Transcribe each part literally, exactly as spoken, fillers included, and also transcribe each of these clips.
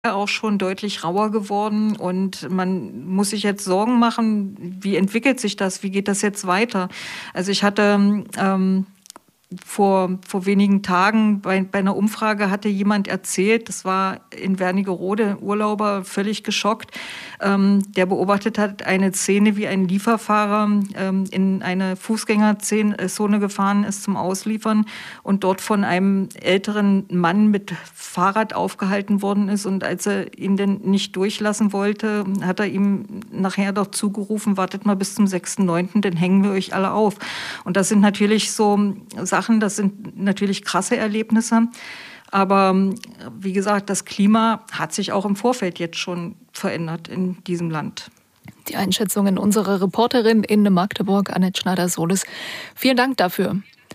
auch schon deutlich rauer geworden und man muss sich jetzt Sorgen machen, wie entwickelt sich das, wie geht das jetzt weiter? Also ich hatte ähm, vor, vor wenigen Tagen bei, bei einer Umfrage hatte jemand erzählt, das war in Wernigerode, Urlauber, völlig geschockt, ähm, der beobachtet hat eine Szene, wie ein Lieferfahrer ähm, in eine Fußgängerzone gefahren ist zum Ausliefern und dort von einem älteren Mann mit Fahrrad aufgehalten worden ist und als er ihn denn nicht durchlassen wollte, hat er ihm nachher doch zugerufen, wartet mal bis zum sechsten neunten, dann hängen wir euch alle auf. Und das sind natürlich so Sachen, das sind natürlich krasse Erlebnisse. Aber wie gesagt, das Klima hat sich auch im Vorfeld jetzt schon verändert in diesem Land. Die Einschätzungen unserer Reporterin in Magdeburg, Annette Schneider-Solis. Vielen Dank dafür.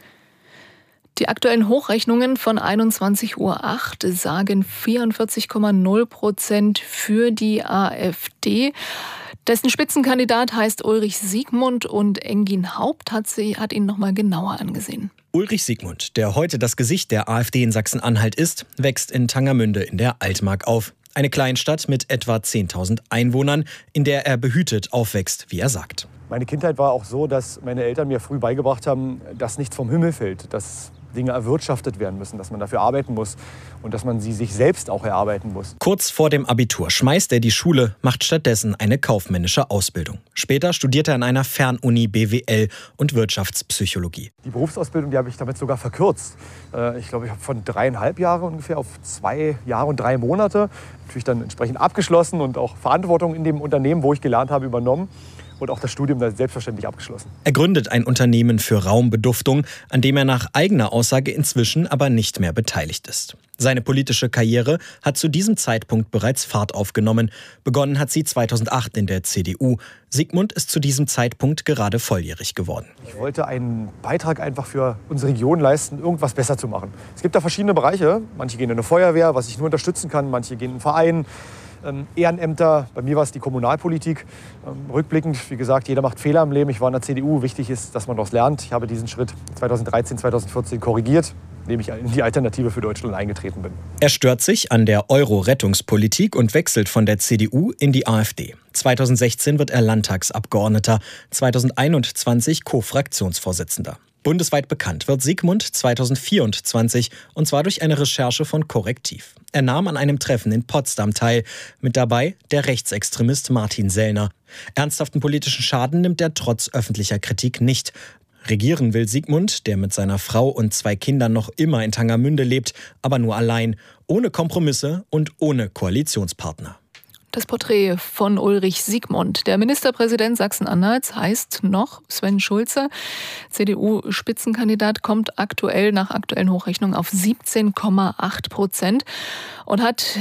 Die aktuellen Hochrechnungen von einundzwanzig Uhr acht sagen vierundvierzig Komma null Prozent für die AfD. Dessen Spitzenkandidat heißt Ulrich Siegmund und Engin Haupt hat, sie, hat ihn noch mal genauer angesehen. Ulrich Siegmund, der heute das Gesicht der AfD in Sachsen-Anhalt ist, wächst in Tangermünde in der Altmark auf. Eine Kleinstadt mit etwa zehntausend Einwohnern, in der er behütet aufwächst, wie er sagt. Meine Kindheit war auch so, dass meine Eltern mir früh beigebracht haben, dass nichts vom Himmel fällt, dass Dinge erwirtschaftet werden müssen, dass man dafür arbeiten muss und dass man sie sich selbst auch erarbeiten muss. Kurz vor dem Abitur schmeißt er die Schule, macht stattdessen eine kaufmännische Ausbildung. Später studiert er an einer Fernuni B W L und Wirtschaftspsychologie. Die Berufsausbildung, die habe ich damit sogar verkürzt. Ich glaube, ich habe von dreieinhalb Jahre ungefähr auf zwei Jahre und drei Monate natürlich dann entsprechend abgeschlossen und auch Verantwortung in dem Unternehmen, wo ich gelernt habe, übernommen. Und auch das Studium dann selbstverständlich abgeschlossen. Er gründet ein Unternehmen für Raumbeduftung, an dem er nach eigener Aussage inzwischen aber nicht mehr beteiligt ist. Seine politische Karriere hat zu diesem Zeitpunkt bereits Fahrt aufgenommen. Begonnen hat sie zweitausendacht in der C D U. Siegmund ist zu diesem Zeitpunkt gerade volljährig geworden. Ich wollte einen Beitrag einfach für unsere Region leisten, irgendwas besser zu machen. Es gibt da verschiedene Bereiche. Manche gehen in eine Feuerwehr, was ich nur unterstützen kann. Manche gehen in einen Verein. Ähm, Ehrenämter, bei mir war es die Kommunalpolitik. Ähm, rückblickend, wie gesagt, jeder macht Fehler im Leben. Ich war in der C D U. Wichtig ist, dass man daraus lernt. Ich habe diesen Schritt zweitausenddreizehn, zweitausendvierzehn korrigiert, indem ich in die Alternative für Deutschland eingetreten bin. Er stört sich an der Euro-Rettungspolitik und wechselt von der C D U in die AfD. zweitausendsechzehn wird er Landtagsabgeordneter, zweitausendeinundzwanzig Co-Fraktionsvorsitzender. Bundesweit bekannt wird Siegmund zweitausendvierundzwanzig und zwar durch eine Recherche von Korrektiv. Er nahm an einem Treffen in Potsdam teil. Mit dabei der Rechtsextremist Martin Sellner. Ernsthaften politischen Schaden nimmt er trotz öffentlicher Kritik nicht. Regieren will Siegmund, der mit seiner Frau und zwei Kindern noch immer in Tangermünde lebt, aber nur allein, ohne Kompromisse und ohne Koalitionspartner. Das Porträt von Ulrich Siegmund. Der Ministerpräsident Sachsen-Anhalts heißt noch Sven Schulze. C D U-Spitzenkandidat kommt aktuell nach aktuellen Hochrechnungen auf siebzehn Komma acht Prozent und hat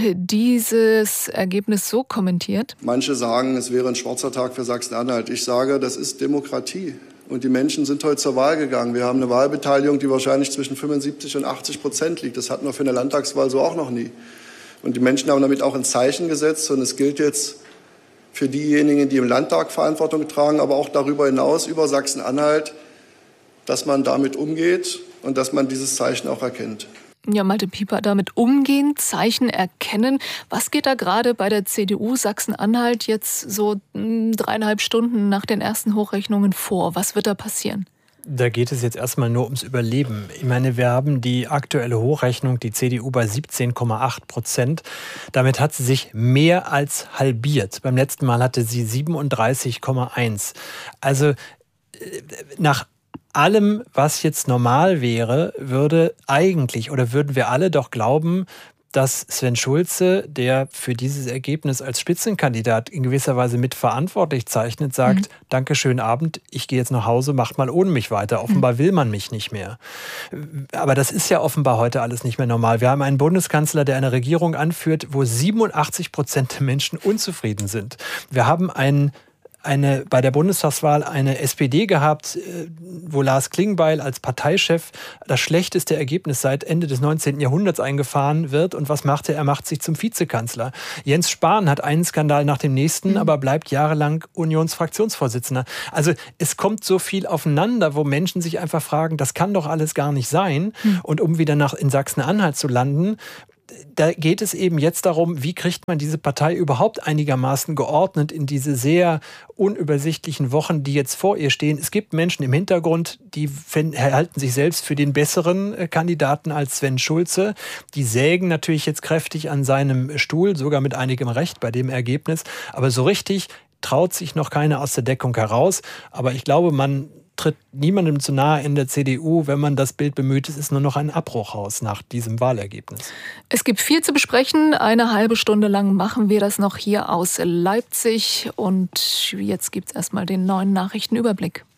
dieses Ergebnis so kommentiert. Manche sagen, es wäre ein schwarzer Tag für Sachsen-Anhalt. Ich sage, das ist Demokratie. Und die Menschen sind heute zur Wahl gegangen. Wir haben eine Wahlbeteiligung, die wahrscheinlich zwischen fünfundsiebzig und achtzig Prozent liegt. Das hatten wir für eine Landtagswahl so auch noch nie. Und die Menschen haben damit auch ein Zeichen gesetzt. Und es gilt jetzt für diejenigen, die im Landtag Verantwortung tragen, aber auch darüber hinaus, über Sachsen-Anhalt, dass man damit umgeht und dass man dieses Zeichen auch erkennt. Ja, Malte Pieper, damit umgehen, Zeichen erkennen. Was geht da gerade bei der C D U Sachsen-Anhalt jetzt so dreieinhalb Stunden nach den ersten Hochrechnungen vor? Was wird da passieren? Da geht es jetzt erstmal nur ums Überleben. Ich meine, wir haben die aktuelle Hochrechnung, die C D U bei siebzehn Komma acht Prozent. Damit hat sie sich mehr als halbiert. Beim letzten Mal hatte sie siebenunddreißig Komma eins. Also nach allem, was jetzt normal wäre, würde eigentlich oder würden wir alle doch glauben, dass Sven Schulze, der für dieses Ergebnis als Spitzenkandidat in gewisser Weise mitverantwortlich zeichnet, sagt, mhm. Danke, schönen Abend, ich gehe jetzt nach Hause, macht mal ohne mich weiter. Offenbar mhm. will man mich nicht mehr. Aber das ist ja offenbar heute alles nicht mehr normal. Wir haben einen Bundeskanzler, der eine Regierung anführt, wo siebenundachtzig Prozent der Menschen unzufrieden sind. Wir haben einen Eine, bei der Bundestagswahl eine S P D gehabt, wo Lars Klingbeil als Parteichef das schlechteste Ergebnis seit Ende des neunzehnten Jahrhunderts eingefahren wird. Und was macht er? Er macht sich zum Vizekanzler. Jens Spahn hat einen Skandal nach dem nächsten, mhm. aber bleibt jahrelang Unionsfraktionsvorsitzender. Also es kommt so viel aufeinander, wo Menschen sich einfach fragen, das kann doch alles gar nicht sein. Mhm. Und um wieder nach in Sachsen-Anhalt zu landen, da geht es eben jetzt darum, wie kriegt man diese Partei überhaupt einigermaßen geordnet in diese sehr unübersichtlichen Wochen, die jetzt vor ihr stehen. Es gibt Menschen im Hintergrund, die halten sich selbst für den besseren Kandidaten als Sven Schulze. Die sägen natürlich jetzt kräftig an seinem Stuhl, sogar mit einigem Recht bei dem Ergebnis. Aber so richtig traut sich noch keiner aus der Deckung heraus. Aber ich glaube, man tritt niemandem zu nahe in der C D U, wenn man das Bild bemüht. Es ist nur noch ein Abbruchhaus nach diesem Wahlergebnis. Es gibt viel zu besprechen. Eine halbe Stunde lang machen wir das noch hier aus Leipzig. Und jetzt gibt es erstmal den neuen Nachrichtenüberblick.